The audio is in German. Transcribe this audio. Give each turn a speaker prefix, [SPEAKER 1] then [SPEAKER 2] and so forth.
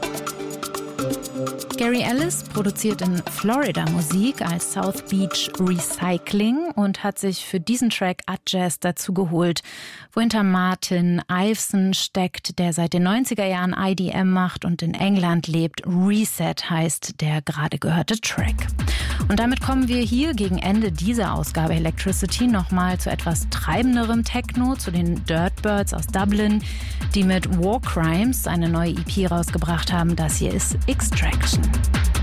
[SPEAKER 1] Gary Ellis produziert in Florida Musik als South Beach Recycling und hat sich für diesen Track Adjazz dazu geholt, wo hinter Martin Iveson steckt, der seit den 90er Jahren IDM macht und in England lebt. Reset heißt der gerade gehörte Track. Und damit kommen wir hier gegen Ende dieser Ausgabe Electricity nochmal zu etwas treibenderem Techno, zu den Dirtbirds aus Dublin, die mit War Crimes eine neue EP rausgebracht haben. Das hier ist Extraction.